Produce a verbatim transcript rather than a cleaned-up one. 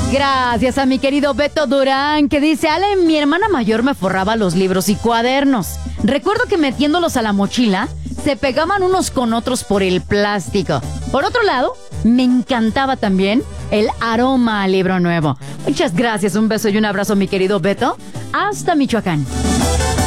Gracias a mi querido Beto Durán, que dice: Ale, mi hermana mayor me forraba los libros y cuadernos. Recuerdo que metiéndolos a la mochila, se pegaban unos con otros por el plástico. Por otro lado, me encantaba también el aroma al libro nuevo. Muchas gracias, un beso y un abrazo, mi querido Beto. Hasta Michoacán.